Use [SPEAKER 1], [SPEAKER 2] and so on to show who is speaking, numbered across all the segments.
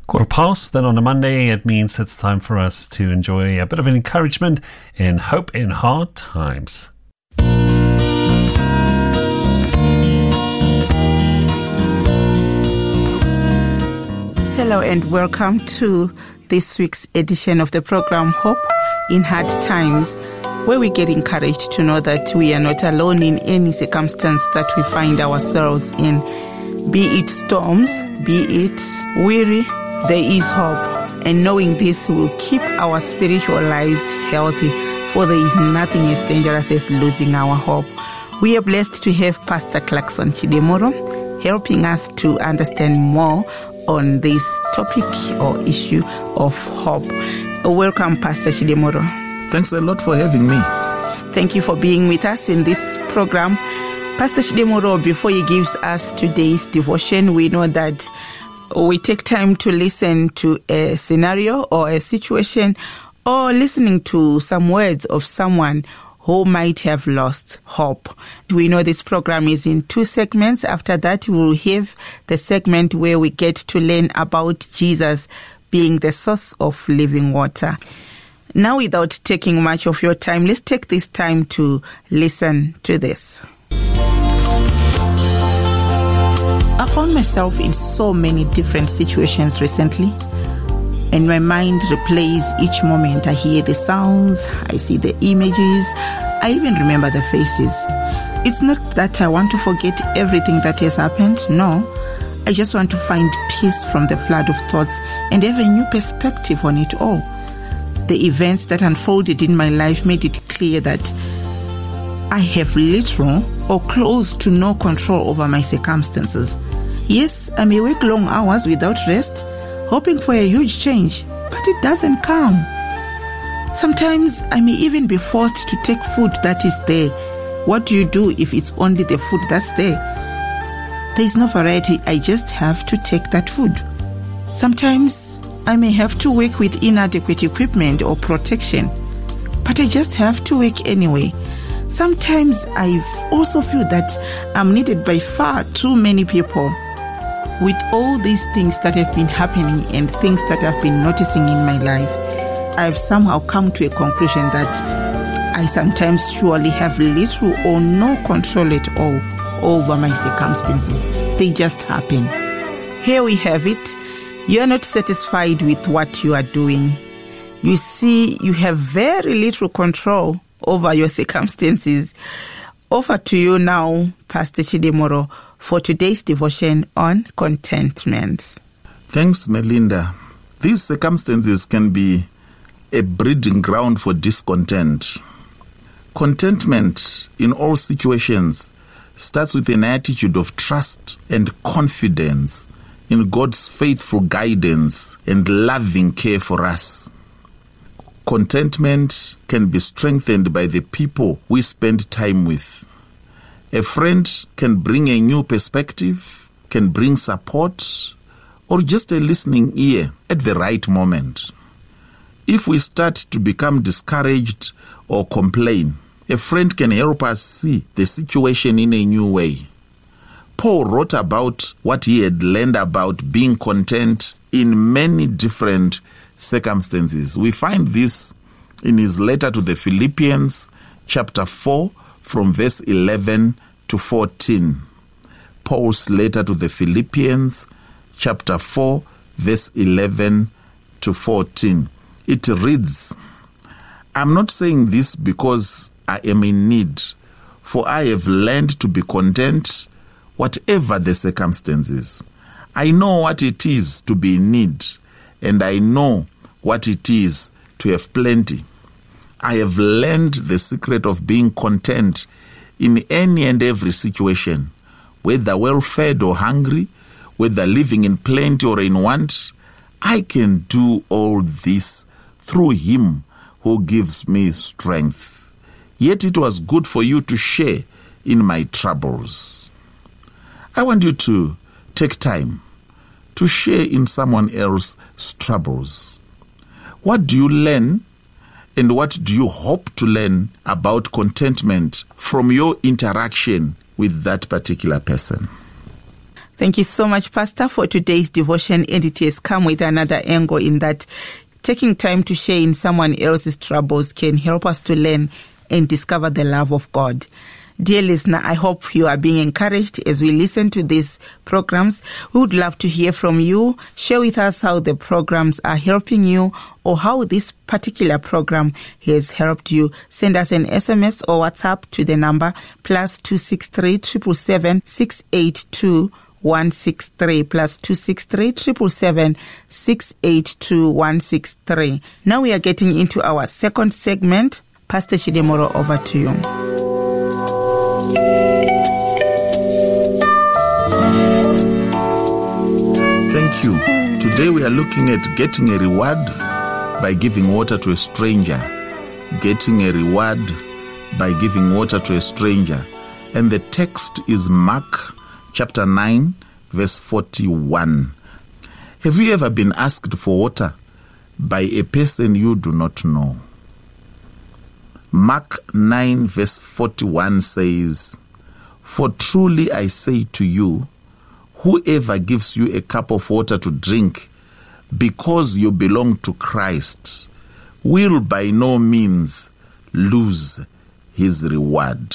[SPEAKER 1] 1:15, then on a Monday, it means it's time for us to enjoy a bit of an encouragement in hope in hard times.
[SPEAKER 2] Hello and welcome to this week's edition of the program Hope in Hard Times, where we get encouraged to know that we are not alone in any circumstance that we find ourselves in. Be it storms, be it weary, there is hope. And knowing this will keep our spiritual lives healthy, for there is nothing as dangerous as losing our hope. We are blessed to have Pastor Clarkson Chidimoro helping us to understand more on this topic or issue of hope. Welcome, Pastor Chidimoro.
[SPEAKER 3] Thanks a lot for having me.
[SPEAKER 2] Thank you for being with us in this program. Pastor Chidimoro, before he gives us today's devotion, we know that we take time to listen to a scenario or a situation, or listening to some words of someone who might have lost hope. We know this program is in 2 segments. After that, we will have the segment where we get to learn about Jesus being the source of living water. Now, without taking much of your time, let's take this time to listen to this. I found myself in so many different situations recently, and my mind replays each moment. I hear the sounds, I see the images, I even remember the faces. It's not that I want to forget everything that has happened, no. I just want to find peace from the flood of thoughts and have a new perspective on it all. The events that unfolded in my life made it clear that I have little or close to no control over my circumstances. Yes, I may work long hours without rest, hoping for a huge change, but it doesn't come. Sometimes I may even be forced to take food that is there. What do you do if it's only the food that's there? There is no variety, I just have to take that food. Sometimes I may have to work with inadequate equipment or protection, but I just have to work anyway. Sometimes I also feel that I'm needed by far too many people. With all these things that have been happening and things that I've been noticing in my life, I've somehow come to a conclusion that I sometimes surely have little or no control at all over my circumstances. They just happen. Here we have it. You are not satisfied with what you are doing. You see, you have very little control over your circumstances. Over to you now, Pastor Chidimoro, for today's devotion on contentment.
[SPEAKER 3] Thanks, Melinda. These circumstances can be a breeding ground for discontent. Contentment in all situations starts with an attitude of trust and confidence in God's faithful guidance and loving care for us. Contentment can be strengthened by the people we spend time with. A friend can bring a new perspective, can bring support, or just a listening ear at the right moment. If we start to become discouraged or complain, a friend can help us see the situation in a new way. Paul wrote about what he had learned about being content in many different circumstances. We find this in his letter to the Philippians, chapter 4, from verse 11 to 14. Paul's letter to the Philippians, chapter 4, verse 11 to 14. It reads, "I'm not saying this because I am in need, for I have learned to be content whatever the circumstances. I know what it is to be in need, and I know what it is to have plenty. I have learned the secret of being content in any and every situation, whether well-fed or hungry, whether living in plenty or in want. I can do all this through Him who gives me strength. Yet it was good for you to share in my troubles." I want you to take time to share in someone else's troubles. What do you learn and what do you hope to learn about contentment from your interaction with that particular person?
[SPEAKER 2] Thank you so much, Pastor, for today's devotion. And it has come with another angle in that taking time to share in someone else's troubles can help us to learn and discover the love of God. Dear listener, I hope you are being encouraged as we listen to these programs. We would love to hear from you. Share with us how the programs are helping you or how this particular program has helped you. Send us an SMS or WhatsApp to the number +263 777 682 163 +263 777 682 163. Now we are getting into our second segment. Pastor Chidimoro, over to you.
[SPEAKER 3] Thank you. Today we are looking at getting a reward by giving water to a stranger. Getting a reward by giving water to a stranger. And the text is Mark chapter 9, verse 41. Have you ever been asked for water by a person you do not know? Mark 9, verse 41 says, "For truly I say to you, whoever gives you a cup of water to drink because you belong to Christ will by no means lose his reward."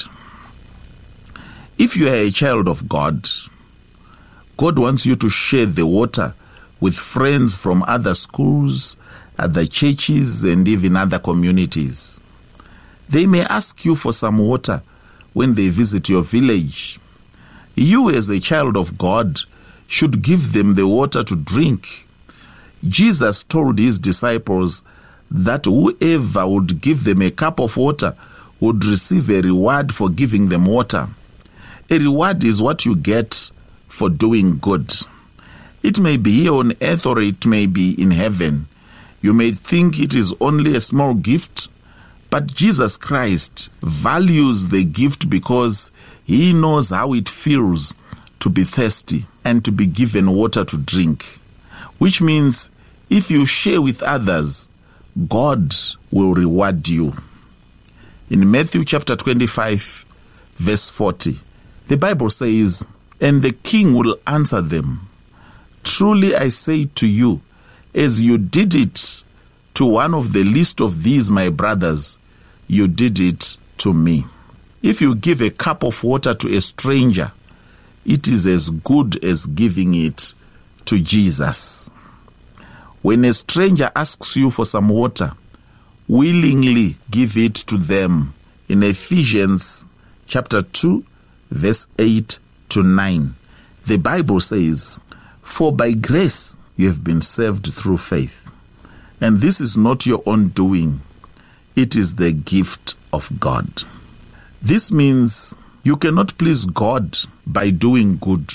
[SPEAKER 3] If you are a child of God, God wants you to share the water with friends from other schools, other churches, and even other communities. They may ask you for some water when they visit your village. You, as a child of God, should give them the water to drink. Jesus told his disciples that whoever would give them a cup of water would receive a reward for giving them water. A reward is what you get for doing good. It may be here on earth or it may be in heaven. You may think it is only a small gift, but Jesus Christ values the gift because he knows how it feels to be thirsty and to be given water to drink. Which means if you share with others, God will reward you. In Matthew chapter 25, verse 40, the Bible says, "And the king will answer them, truly I say to you, as you did it to one of the least of these my brothers, you did it to me." If you give a cup of water to a stranger, it is as good as giving it to Jesus. When a stranger asks you for some water, willingly give it to them. In Ephesians chapter 2, verse 8 to 9, the Bible says, "For by grace you have been saved through faith. And this is not your own doing. It is the gift of God." This means you cannot please God by doing good.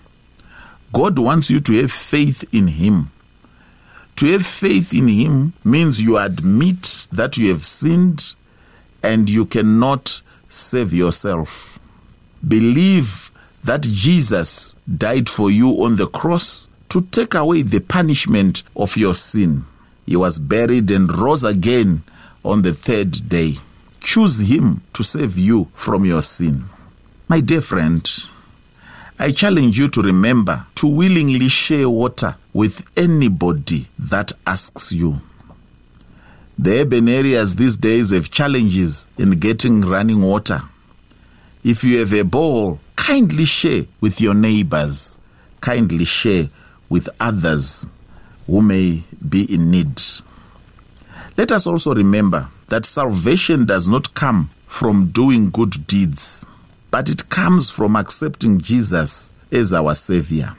[SPEAKER 3] God wants you to have faith in him. To have faith in him means you admit that you have sinned and you cannot save yourself. Believe that Jesus died for you on the cross to take away the punishment of your sin. He was buried and rose again on the third day. Choose him to save you from your sin. My dear friend, I challenge you to remember to willingly share water with anybody that asks you. The urban areas these days have challenges in getting running water. If you have a bowl, kindly share with your neighbors. Kindly share with others who may be in need. Let us also remember that salvation does not come from doing good deeds, but it comes from accepting Jesus as our Savior.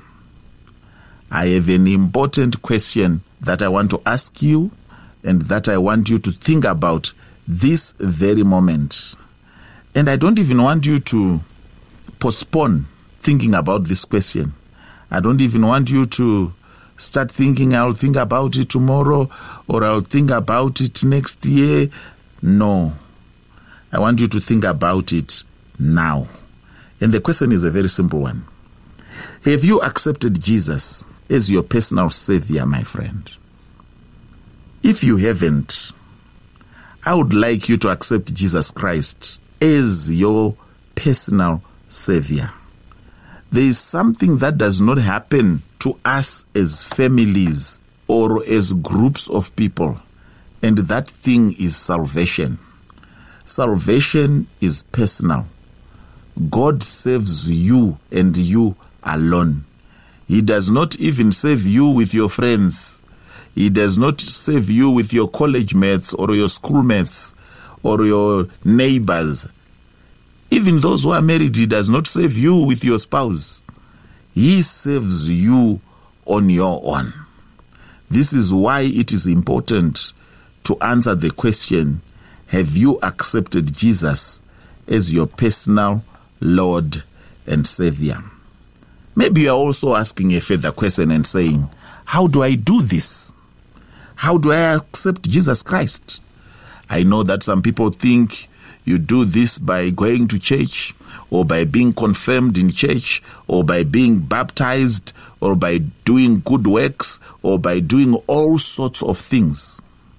[SPEAKER 3] I have an important question that I want to ask you and that I want you to think about this very moment. And I don't even want you to postpone thinking about this question. I don't even want you to start thinking, I'll think about it tomorrow or I'll think about it next year. No. I want you to think about it now. And the question is a very simple one. Have you accepted Jesus as your personal Savior, my friend? If you haven't, I would like you to accept Jesus Christ as your personal Savior. there is something that does not happen to us as families or as groups of people, and that thing is salvation. Salvation is personal. God saves you and you alone. He does not even save you with your friends. He does not save you with your college mates or your schoolmates or your neighbors. Even those who are married, He does not save you with your spouse. He saves you on your own. This is why it is important to answer the question, have you accepted Jesus as your personal Lord and Savior? Maybe you are also asking a further question and saying, how do I do this? How do I accept Jesus Christ? I know that some people think you do this by going to church, or by being confirmed in church, or by being baptized, or by doing good works, or by doing all sorts of things.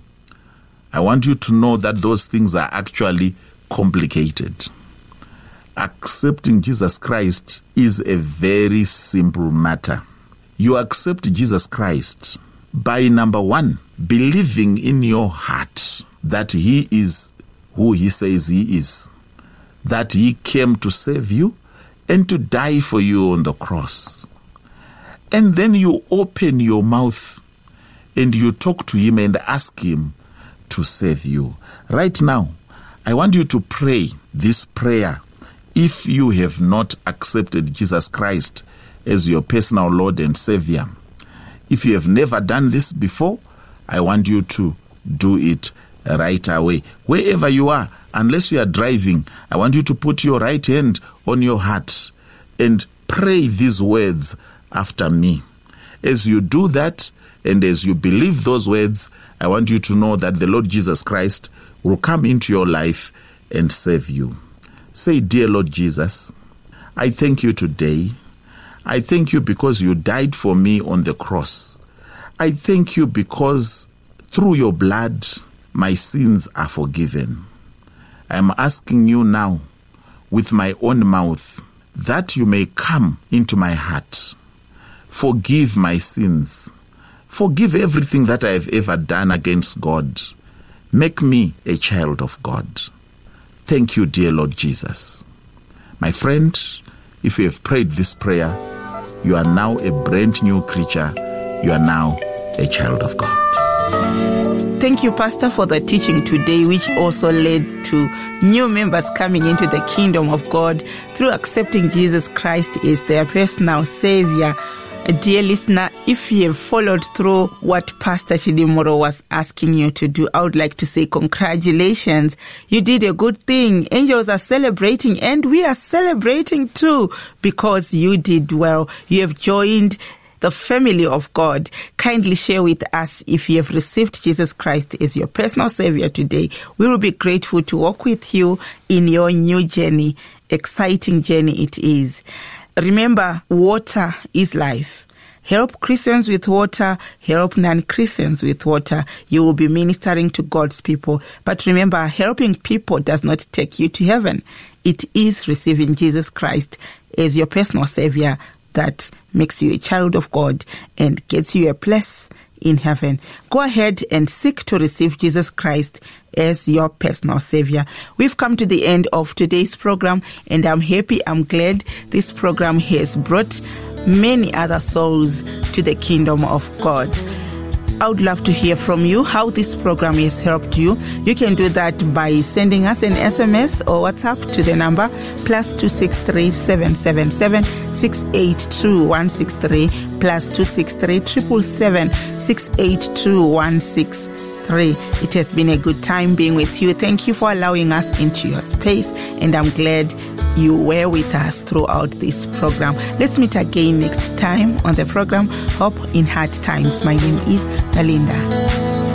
[SPEAKER 3] I want you to know that those things are actually complicated. Accepting Jesus Christ is a very simple matter. You accept Jesus Christ by, number one, believing in your heart that He is who He says He is, that He came to save you and to die for you on the cross. And then you open your mouth and you talk to Him and ask Him to save you. Right now, I want you to pray this prayer. If you have not accepted Jesus Christ as your personal Lord and Savior, if you have never done this before, I want you to do it right away. Wherever you are, unless you are driving, I want you to put your right hand on your heart and pray these words after me. As you do that, and as you believe those words, I want you to know that the Lord Jesus Christ will come into your life and save you. Say, dear Lord Jesus, I thank you today. I thank you because you died for me on the cross. I thank you because through your blood, my sins are forgiven. I am asking you now, with my own mouth, that you may come into my heart. Forgive my sins. Forgive everything that I have ever done against God. Make me a child of God. Thank you, dear Lord Jesus. My friend, if you have prayed this prayer, you are now a brand new creature. You are now a child of God.
[SPEAKER 2] Thank you, Pastor, for the teaching today, which also led to new members coming into the kingdom of God through accepting Jesus Christ as their personal Savior. Dear listener, if you have followed through what Pastor Chidimoro was asking you to do, I would like to say congratulations. You did a good thing. Angels are celebrating, and we are celebrating too, because you did well. You have joined the family of God. Kindly share with us if you have received Jesus Christ as your personal Savior today. We will be grateful to walk with you in your new journey. Exciting journey it is. Remember, water is life. Help Christians with water, help non-Christians with water. You will be ministering to God's people. But remember, helping people does not take you to heaven. It is receiving Jesus Christ as your personal Savior that makes you a child of God and gets you a place in heaven. Go ahead and seek to receive Jesus Christ as your personal Savior. We've come to the end of today's program, and I'm happy, I'm glad this program has brought many other souls to the kingdom of God. I would love to hear from you how this program has helped you. You can do that by sending us an SMS or WhatsApp to the number +263 777 682 163 +263 777 682 163. It has been a good time being with you. Thank you for allowing us into your space, and I'm glad you were with us throughout this program. Let's meet again next time on the program, Hope in Hard Times. My name is Melinda.